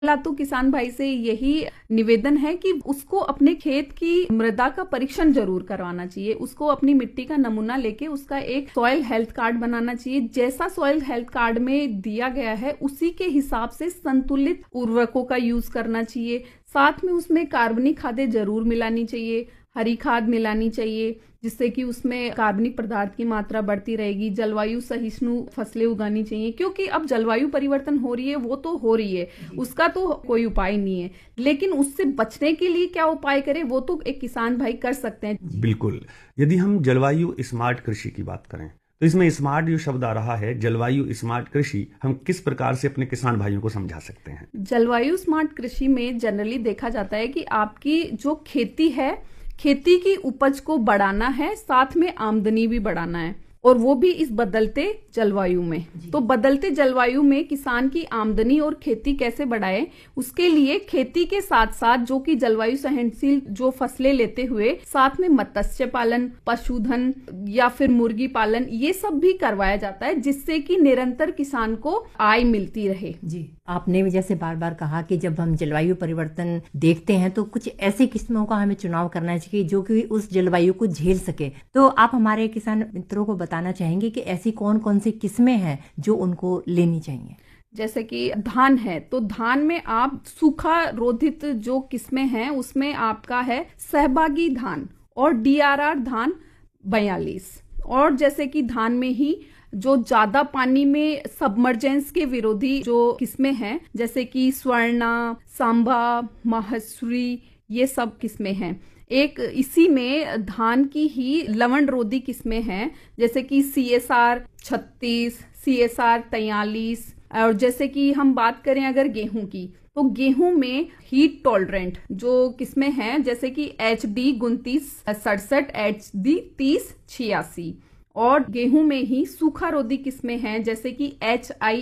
पहला तो किसान भाई से यही निवेदन है कि उसको अपने खेत की मृदा का परीक्षण जरूर करवाना चाहिए। उसको अपनी मिट्टी का नमूना लेके उसका एक सॉइल हेल्थ कार्ड बनाना चाहिए। जैसा सॉइल हेल्थ कार्ड में दिया गया है उसी के हिसाब से संतुलित उर्वरकों का यूज करना चाहिए। साथ में उसमें कार्बनिक खादें जरूर मिलानी चाहिए, हरी खाद मिलानी चाहिए, जिससे कि उसमें कार्बनिक पदार्थ की मात्रा बढ़ती रहेगी। जलवायु सहिष्णु फसलें उगानी चाहिए, क्योंकि अब जलवायु परिवर्तन हो रही है, वो तो हो रही है, उसका तो कोई उपाय नहीं है, लेकिन उससे बचने के लिए क्या उपाय करें वो तो एक किसान भाई कर सकते हैं। बिल्कुल। यदि हम जलवायु स्मार्ट कृषि की बात करें तो इसमें स्मार्ट जो शब्द आ रहा है, जलवायु स्मार्ट कृषि, हम किस प्रकार से अपने किसान भाइयों को समझा सकते हैं? जलवायु स्मार्ट कृषि में जनरली देखा जाता है कि आपकी जो खेती है, खेती की उपज को बढ़ाना है, साथ में आमदनी भी बढ़ाना है, और वो भी इस बदलते जलवायु में। तो बदलते जलवायु में किसान की आमदनी और खेती कैसे बढ़ाए, उसके लिए खेती के साथ साथ जो कि जलवायु सहनशील जो फसलें लेते हुए साथ में मत्स्य पालन, पशुधन या फिर मुर्गी पालन, ये सब भी करवाया जाता है, जिससे कि निरंतर किसान को आय मिलती रहे। जी, आपने भी जैसे बार बार कहा कि जब हम जलवायु परिवर्तन देखते हैं तो कुछ ऐसी किस्मों का हमें चुनाव करना चाहिए जो कि उस जलवायु को झेल सके। तो आप हमारे किसान मित्रों को बताना चाहेंगे कि ऐसी कौन कौन सी किस्में हैं जो उनको लेनी चाहिए? जैसे कि धान है, तो धान में आप सूखा रोधित जो किस्में हैं उसमें आपका है सहभागी धान और DRR धान 42। और जैसे कि धान में ही जो ज्यादा पानी में सबमर्जेंस के विरोधी जो किस्में हैं, जैसे कि स्वर्णा, सांबा, माहेश्वरी, ये सब किस्में हैं। एक इसी में धान की ही लवण रोधी किस्में हैं, जैसे कि CSR 36, CSR 43। और जैसे कि हम बात करें अगर गेहूं की, तो गेहूं में हीट टॉलरेंट जो किस्में हैं, जैसे कि HD 2967, HD 3086। और गेहूं में ही सूखा रोधी किस्में हैं, जैसे कि HI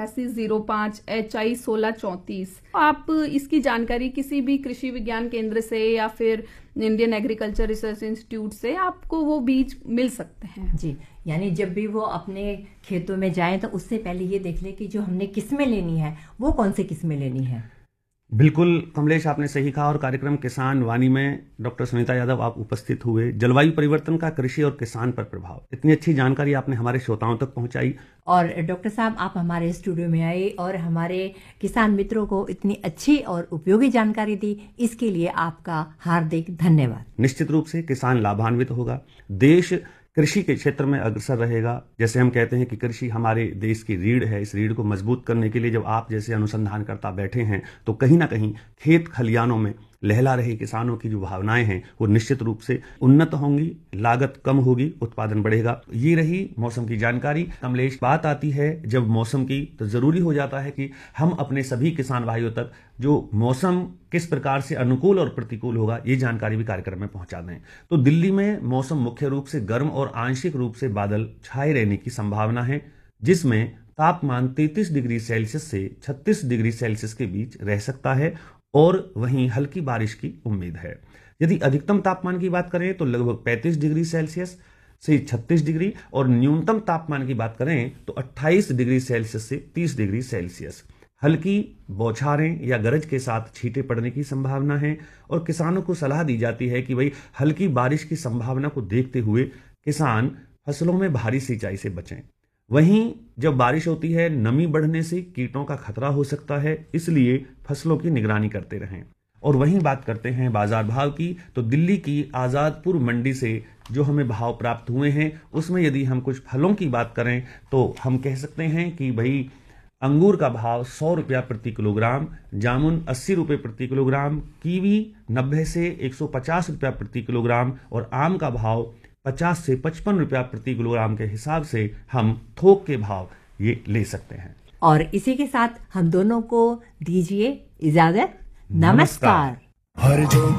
8805, HI 1634। आप इसकी जानकारी किसी भी कृषि विज्ञान केंद्र से या फिर इंडियन एग्रीकल्चर रिसर्च इंस्टीट्यूट से आपको वो बीज मिल सकते हैं। जी, यानी जब भी वो अपने खेतों में जाएं तो उससे पहले ये देख ले कि जो हमने किस्में लेनी है वो कौन सी किस्में लेनी है। बिल्कुल कमलेश, आपने सही कहा। और कार्यक्रम किसान वाणी में डॉक्टर सुनीता यादव आप उपस्थित हुए। जलवायु परिवर्तन का कृषि और किसान पर प्रभाव, इतनी अच्छी जानकारी आपने हमारे श्रोताओं तक पहुंचाई। और डॉक्टर साहब, आप हमारे स्टूडियो में आए और हमारे किसान मित्रों को इतनी अच्छी और उपयोगी जानकारी दी, इसके लिए आपका हार्दिक धन्यवाद। निश्चित रूप से किसान लाभान्वित होगा, देश कृषि के क्षेत्र में अग्रसर रहेगा। जैसे हम कहते हैं कि कृषि हमारे देश की रीढ़ है, इस रीढ़ को मजबूत करने के लिए जब आप जैसे अनुसंधानकर्ता बैठे हैं तो कहीं ना कहीं खेत खलियानों में लहला रहे किसानों की जो भावनाएं हैं वो निश्चित रूप से उन्नत होंगी, लागत कम होगी, उत्पादन बढ़ेगा। ये रही मौसम की जानकारी। कमलेश, बात आती है जब मौसम की, तो जरूरी हो जाता है कि हम अपने सभी किसान भाइयों तक जो मौसम किस प्रकार से अनुकूल और प्रतिकूल होगा ये जानकारी भी कार्यक्रम में पहुंचा दें। तो दिल्ली में मौसम मुख्य रूप से गर्म और आंशिक रूप से बादल छाए रहने की संभावना है, जिसमें तापमान 33 डिग्री सेल्सियस से 36 डिग्री सेल्सियस के बीच रह सकता है, और वहीं हल्की बारिश की उम्मीद है। यदि अधिकतम तापमान की बात करें तो लगभग 35 डिग्री सेल्सियस से 36 डिग्री, और न्यूनतम तापमान की बात करें तो 28 डिग्री सेल्सियस से 30 डिग्री सेल्सियस। हल्की बौछारें या गरज के साथ छींटे पड़ने की संभावना है, और किसानों को सलाह दी जाती है कि भाई हल्की बारिश की संभावना को देखते हुए किसान फसलों में भारी सिंचाई से बचें। वहीं जब बारिश होती है नमी बढ़ने से कीटों का खतरा हो सकता है, इसलिए फसलों की निगरानी करते रहें। और वहीं बात करते हैं बाजार भाव की, तो दिल्ली की आजादपुर मंडी से जो हमें भाव प्राप्त हुए हैं उसमें यदि हम कुछ फलों की बात करें तो हम कह सकते हैं कि भाई अंगूर का भाव 100 रुपया प्रति किलोग्राम, जामुन 80 रुपये प्रति किलोग्राम, कीवी 90 से 150 रुपया प्रति किलोग्राम, और आम का भाव 50 से 55 रुपया प्रति किलोग्राम के हिसाब से हम थोक के भाव ये ले सकते हैं। और इसी के साथ हम दोनों को दीजिए इजाजत। नमस्कार।